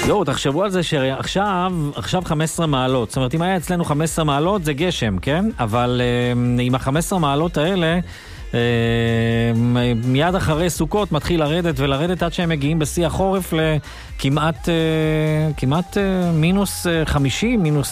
תחשבו על זה שעכשיו 15 מעלות, זאת אומרת אם היה אצלנו 15 מעלות זה גשם, כן? אבל עם ה-15 מעלות האלה מיד אחרי סוכות מתחיל לרדת ולרדת עד שהם מגיעים בשיא החורף לכמעט מינוס 50, מינוס